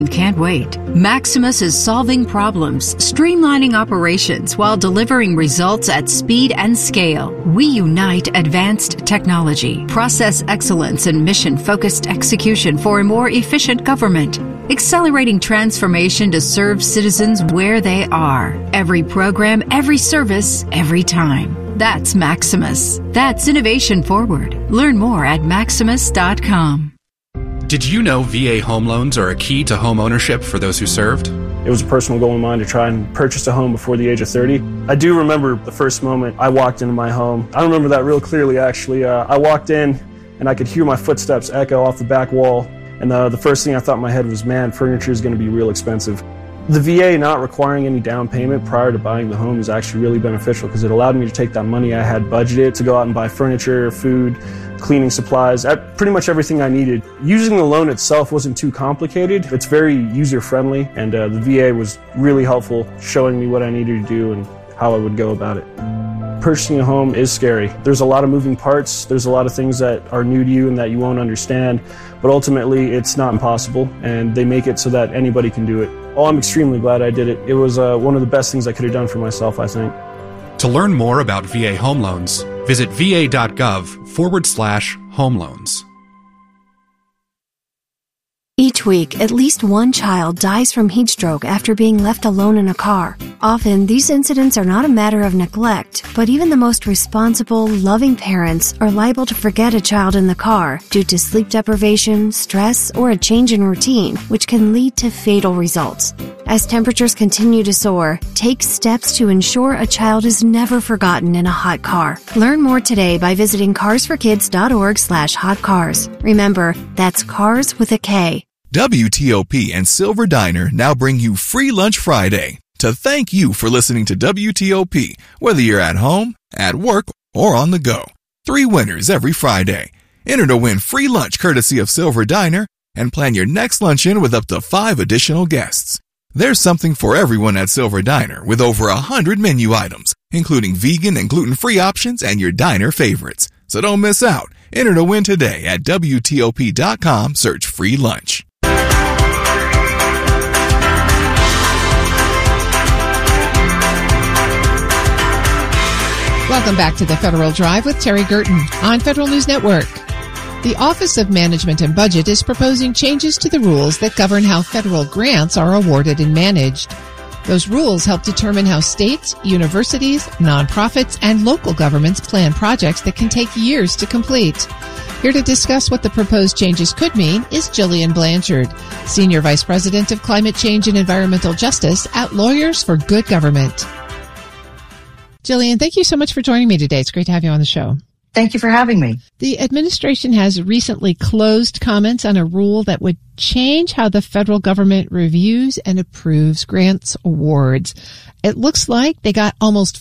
Can't wait. Maximus is solving problems, streamlining operations while delivering results at speed and scale. We unite advanced technology, process excellence, and mission-focused execution for a more efficient government. Accelerating transformation to serve citizens where they are. Every program, every service, every time. That's Maximus. That's innovation forward. Learn more at maximus.com. Did you know VA home loans are a key to home ownership for those who served? It was a personal goal of mine to try and purchase a home before the age of 30. I do remember the first moment I walked into my home. I remember that real clearly, actually. I walked in and I could hear my footsteps echo off the back wall. And the first thing I thought in my head was, man, furniture is going to be real expensive. The VA not requiring any down payment prior to buying the home is actually really beneficial because it allowed me to take that money I had budgeted to go out and buy furniture, food, cleaning supplies, pretty much everything I needed. Using the loan itself wasn't too complicated. It's very user-friendly, and the VA was really helpful showing me what I needed to do and how I would go about it. Purchasing a home is scary. There's a lot of moving parts. There's a lot of things that are new to you and that you won't understand, but ultimately it's not impossible, and they make it so that anybody can do it. Oh, I'm extremely glad I did it. It was one of the best things I could have done for myself, I think. To learn more about VA home loans, visit va.gov/home loans. Each week, at least one child dies from heat stroke after being left alone in a car. Often, these incidents are not a matter of neglect, but even the most responsible, loving parents are liable to forget a child in the car due to sleep deprivation, stress, or a change in routine, which can lead to fatal results. As temperatures continue to soar, take steps to ensure a child is never forgotten in a hot car. Learn more today by visiting carsforkids.org/hotcars. Remember, that's cars with a K. WTOP and Silver Diner now bring you Free Lunch Friday to thank you for listening to WTOP, whether you're at home, at work, or on the go. 3 winners every Friday. Enter to win free lunch courtesy of Silver Diner and plan your next luncheon with up to 5 additional guests. There's something for everyone at Silver Diner with over 100 menu items, including vegan and gluten-free options and your diner favorites. So don't miss out. Enter to win today at WTOP.com. Search free lunch. Welcome back to the Federal Drive with Terry Gerton on Federal News Network. The Office of Management and Budget is proposing changes to the rules that govern how federal grants are awarded and managed. Those rules help determine how states, universities, nonprofits, and local governments plan projects that can take years to complete. Here to discuss what the proposed changes could mean is Jillian Blanchard, Senior Vice President of Climate Change and Environmental Justice at Lawyers for Good Government. Jillian, thank you so much for joining me today. It's great to have you on the show. Thank you for having me. The administration has recently closed comments on a rule that would change how the federal government reviews and approves grants awards. It looks like they got almost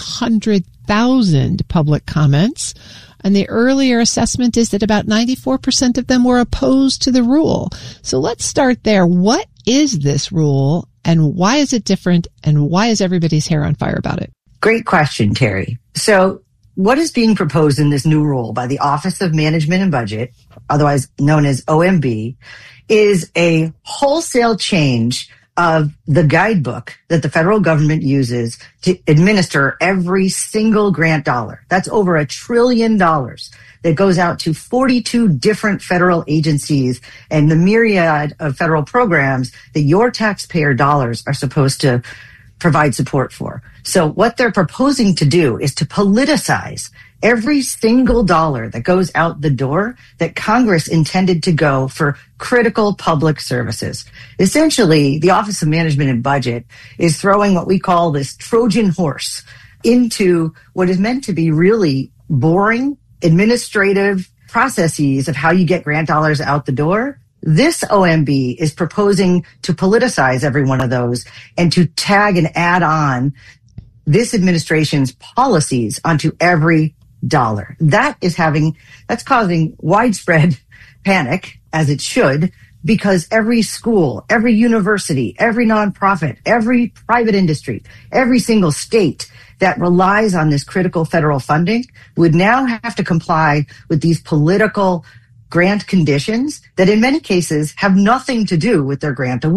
500,000 public comments, and the earlier assessment is that about 94% of them were opposed to the rule. So let's start there. What is this rule, and why is it different, and why is everybody's hair on fire about it? Great question, Terry. So what is being proposed in this new rule by the Office of Management and Budget, otherwise known as OMB, is a wholesale change of the guidebook that the federal government uses to administer every single grant dollar. That's over $1 trillion that goes out to 42 different federal agencies and the myriad of federal programs that your taxpayer dollars are supposed to provide support for. So what they're proposing to do is to politicize every single dollar that goes out the door that Congress intended to go for critical public services. Essentially, the Office of Management and Budget is throwing what we call this Trojan horse into what is meant to be really boring administrative processes of how you get grant dollars out the door. This OMB is proposing to politicize every one of those and to tag and add on this administration's policies onto every dollar. That's causing widespread panic, as it should, because every school, every university, every nonprofit, every private industry, every single state that relies on this critical federal funding would now have to comply with these political grant conditions that in many cases have nothing to do with their grant award.